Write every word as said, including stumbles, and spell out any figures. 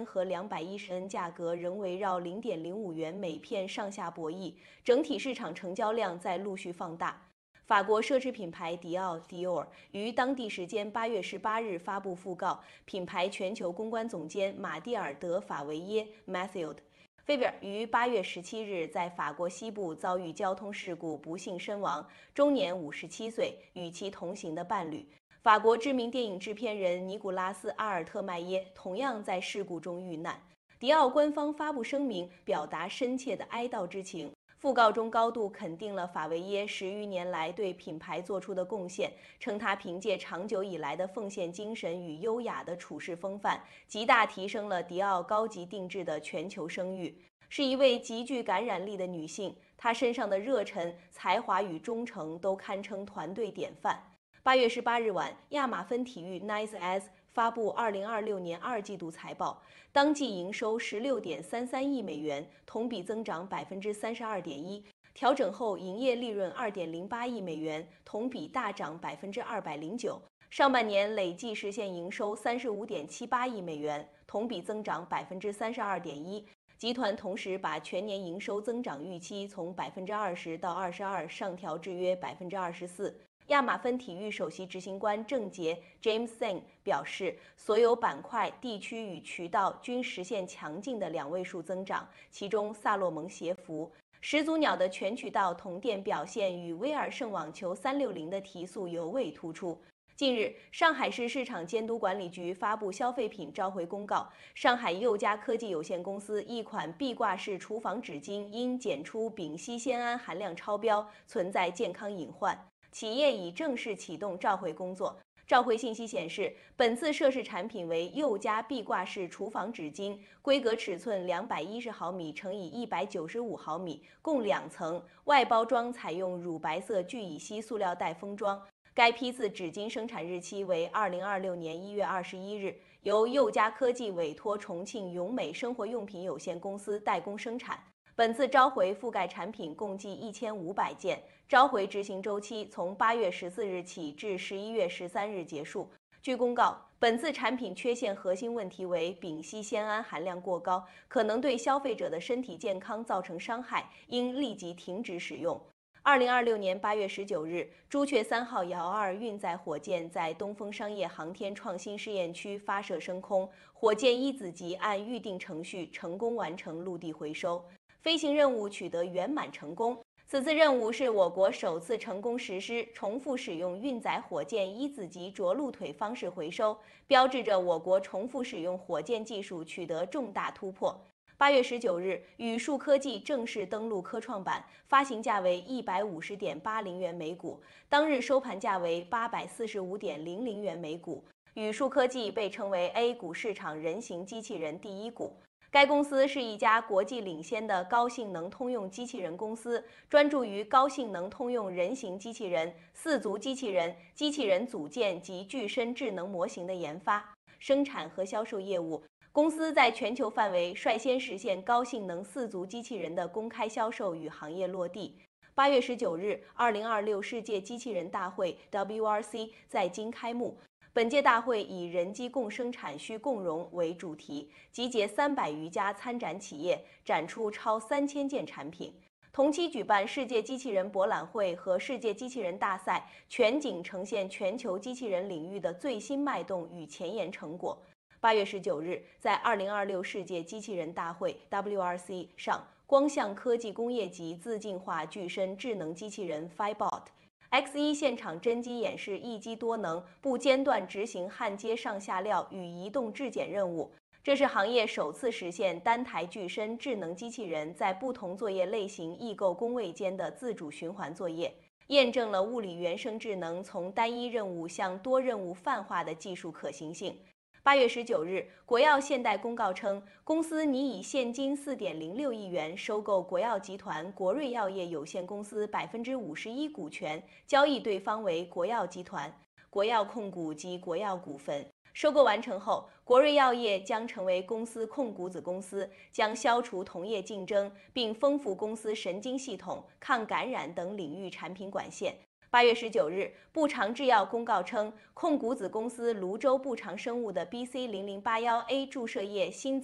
N 和两百一十 N 价格仍围绕 零点零五元每片上下博弈，整体市场成交量在陆续放大。法国奢侈品牌迪奥 （Dior） 于当地时间八月十八日发布讣告，品牌全球公关总监马蒂尔德·法维耶 （Mathilde） 菲比尔于八月十七日在法国西部遭遇交通事故，不幸身亡，终年五十七岁，与其同行的伴侣。法国知名电影制片人尼古拉斯·阿尔特迈耶同样在事故中遇难。迪奥官方发布声明，表达深切的哀悼之情。讣告中高度肯定了法维耶十余年来对品牌做出的贡献，称他凭借长久以来的奉献精神与优雅的处事风范，极大提升了迪奥高级定制的全球声誉。是一位极具感染力的女性，她身上的热忱、才华与忠诚都堪称团队典范。八月十八日晚，亚马芬体育 Nice S 发布二零二六年二季度财报，当季营收十六点三三亿美元，同比增长百分之三十二点一，调整后营业利润二点零八亿美元，同比大涨百分之二百零九。上半年累计实现营收三十五点七八亿美元，同比增长百分之三十二点一。集团同时把全年营收增长预期从百分之二十到二十二上调至约百分之二十四。亚马芬体育首席执行官郑杰 James Singh 表示，所有板块、地区与渠道均实现强劲的两位数增长，其中萨洛蒙鞋服、始祖鸟的全渠道同店表现与威尔圣网球三六零的提速尤为突出。近日，上海市市场监督管理局发布消费品召回公告，上海佑佳科技有限公司一款壁挂式厨房纸巾因检出丙烯酰胺含量超标，存在健康隐患。企业已正式启动召回工作。召回信息显示，本次涉事产品为佑佳壁挂式厨房纸巾，规格尺寸两百一十毫米乘以一百九十五毫米，共两层，外包装采用乳白色聚乙烯塑料袋封装。该批次纸巾生产日期为二零二六年一月二十一日，由佑佳科技委托重庆永美生活用品有限公司代工生产。本次召回覆盖产品共计一千五百件，召回执行周期从八月十四日起至十一月十三日结束。据公告，本次产品缺陷核心问题为丙烯酰胺含量过高，可能对消费者的身体健康造成伤害，应立即停止使用。二零二六年八月十九日，朱雀三号遥二运载火箭在东风商业航天创新试验区发射升空，火箭一子级按预定程序成功完成陆地回收，飞行任务取得圆满成功。此次任务是我国首次成功实施重复使用运载火箭一子级着陆腿方式回收，标志着我国重复使用火箭技术取得重大突破。八月十九日，宇树科技正式登陆科创板，发行价为一百五十点八零元每股，当日收盘价为八百四十五点零零元每股。宇树科技被称为 A 股市场人形机器人第一股。该公司是一家国际领先的高性能通用机器人公司，专注于高性能通用人形机器人、四足机器人、机器人组件及具身智能模型的研发、生产和销售业务。公司在全球范围率先实现高性能四足机器人的公开销售与行业落地。八月十九日，二零二六世界机器人大会 W R C 在京开幕。本届大会以人机共生产需共融为主题，集结三百余家参展企业，展出超三千件产品。同期举办世界机器人博览会和世界机器人大赛，全景呈现全球机器人领域的最新脉动与前沿成果。八月十九日，在二零二六世界机器人大会 W R C 上，光象科技工业级自进化具身智能机器人 Fibot。X 一 现场真机演示一机多能，不间断执行焊接上下料与移动质检任务。这是行业首次实现单台具身智能机器人在不同作业类型异构工位间的自主循环作业，验证了物理原生智能从单一任务向多任务泛化的技术可行性。八月十九日，国药现代公告称，公司拟以现金四点零六亿元收购国药集团国瑞药业有限公司百分之五十一股权，交易对方为国药集团、国药控股及国药股份。收购完成后，国瑞药业将成为公司控股子公司，将消除同业竞争，并丰富公司神经系统、抗感染等领域产品管线。八月十九日，步长制药公告称，控股子公司泸州步长生物的 B C 零零八一 A 注射液新